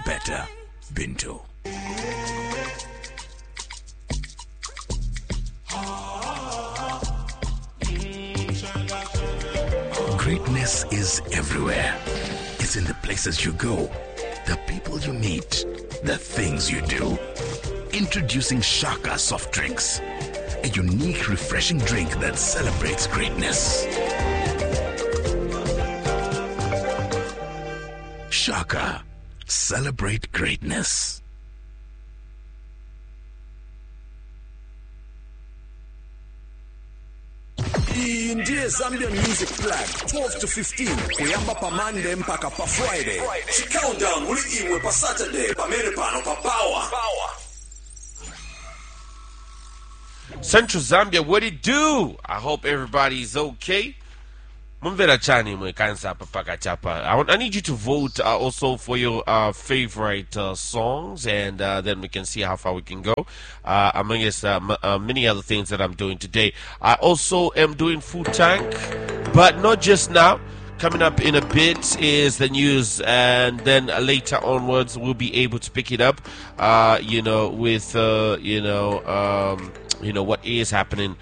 better. Binto. Greatness is everywhere. It's in the places you go, the people you meet, the things you do. Introducing Shaka soft drinks, a unique, refreshing drink that celebrates greatness. Shaka, celebrate greatness. Ndiye Zambia Music Flag 12 to 15 kuyamba pa Monday mpaka pa Friday. Countdown uli imwe pa Saturday pamene pano pa Power. Central Zambia, what it do? I hope everybody's okay. Mumvera chani mwe kansa papaka chapa. I need you to vote also for your favorite songs, and then we can see how far we can go. Among us, many other things that I'm doing today. I also am doing Food Tank, but not just now. Coming up in a bit is the news, and then later onwards we'll be able to pick it up. With what is happening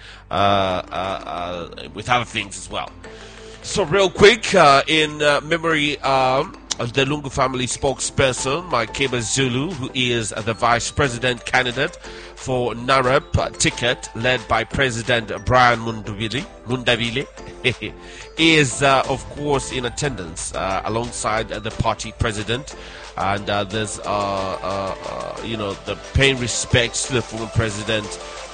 with other things as well. So real quick, in memory of the Lungu family spokesperson, Makeba Zulu, who is the vice president candidate for NAREP ticket led by President Brian Mundavile, is of course in attendance alongside the party president. And there's the paying respects to the former president,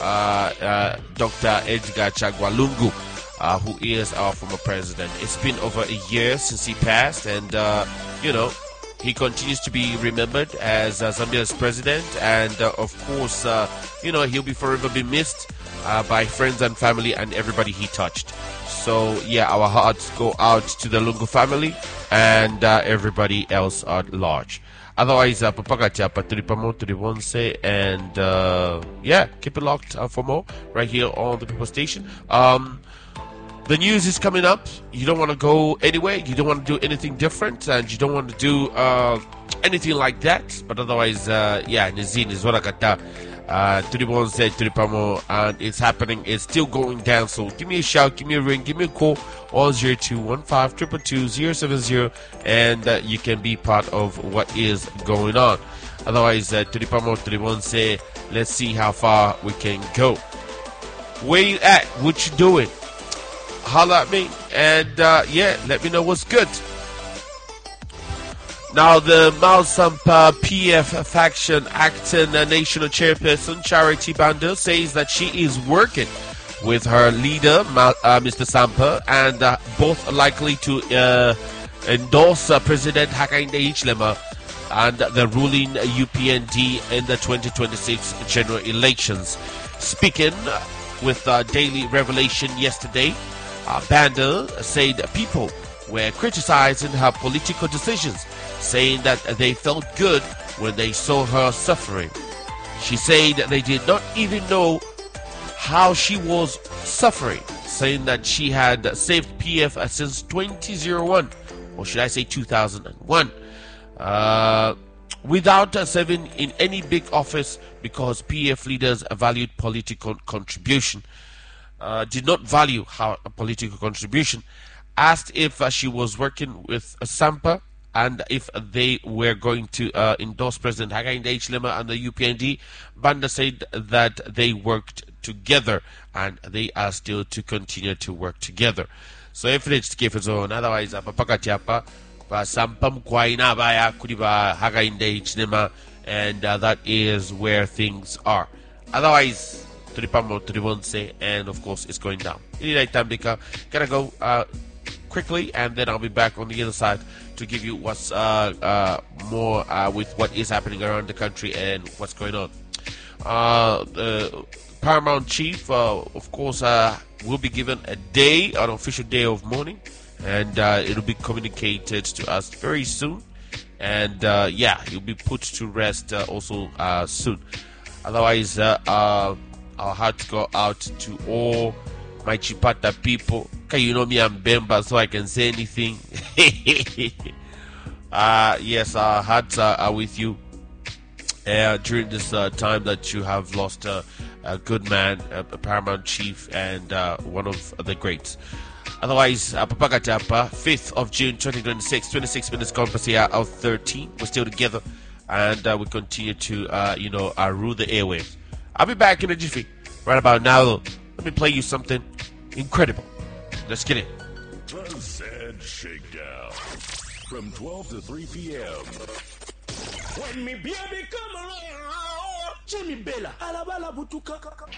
Dr. Edgar Chagwa Lungu, who is our former president. It's been over a year since he passed, and he continues to be remembered as Zambia's president, and of course he'll be forever be missed by friends and family and everybody he touched. So yeah, our hearts go out to the Lungu family and everybody else at large. Otherwise, Papagacha Patripamo Tribonse, and keep it locked for more right here on the People Station. The news is coming up. You don't want to go anywhere. You don't want to do anything different, and you don't want to do anything like that. But otherwise, Nizin is what I got. Turibonse, Turipamo, and it's happening. It's still going down. So give me a shout, give me a ring, give me a call on 0215222070, and you can be part of what is going on. Otherwise, Turipamo, Turibonse, let's see how far we can go. Where you at? What you doing? Holla at me, and let me know what's good. Now, the Malsampa PF faction acting national chairperson Charity Banda says that she is working with her leader, Mr. Sampa, and both are likely to endorse President Hakainde Hichilema and the ruling UPND in the 2026 general elections. Speaking with Daily Revelation yesterday, Banda said people were criticizing her political decisions, saying that they felt good when they saw her suffering. She said they did not even know how she was suffering, saying that she had saved PF since 2001, or should I say 2001, without serving in any big office, because PF leaders valued political contribution. Did not value her political contribution. Asked if she was working with Sampa and if they were going to endorse President Hakainde Hichilema and the UPND, Banda said that they worked together and they are still to continue to work together. So if it's on, otherwise Papakatiapa Sampa Mkwaina Baya Kudiba Hakainde Hichilema, and that is where things are. Otherwise, Tripamo Tribonse, and of course it's going down. Gotta go quickly, and then I'll be back on the other side to give you what's more with what is happening around the country and what's going on. The Paramount Chief, of course, will be given an official day of mourning, and it'll be communicated to us very soon. And he'll be put to rest also soon. Otherwise, our hearts go out to all my Chipata people. You know me, I'm Bemba, so I can say anything. Yes, our hearts are with you during this time that you have lost a good man, a paramount chief, and one of the greats. Otherwise, Papakatapa, 5th of June 2026, 26 minutes gone past the hour of 13. We're still together, and we continue to, rule the airwaves. I'll be back in a jiffy. Right about now, though, let me play you something incredible. Let's get it. The Sad Shakedown from 12 to 3 p.m. When me baby come around, Jimmy Bella, Alabala Butuka.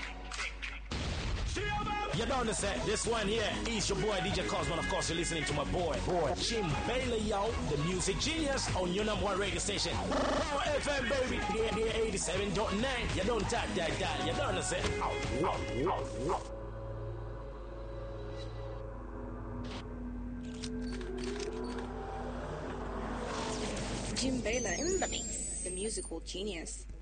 You don't understand. This one here is your boy DJ Cosmo. Of course, you're listening to my boy Jim Baylor, yo, the music genius on your number one radio station. FM, baby. Yeah, 87.9. You don't tap that dial. You don't understand. Jim Baylor in the mix, the musical genius.